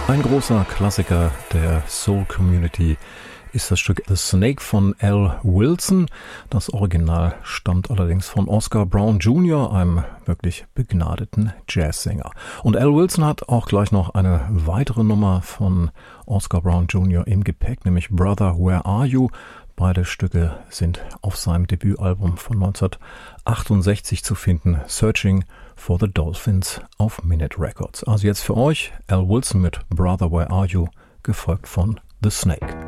Ein großer Klassiker der Soul Community ist das Stück The Snake von Al Wilson. Das Original stammt allerdings von Oscar Brown Jr., einem wirklich begnadeten Jazzsänger. Und Al Wilson hat auch gleich noch eine weitere Nummer von Oscar Brown Jr. im Gepäck, nämlich Brother, Where Are You? Beide Stücke sind auf seinem Debütalbum von 1968 zu finden, Searching for the Dolphins auf Minute Records. Also jetzt für euch Al Wilson mit Brother, Where Are You? Gefolgt von The Snake.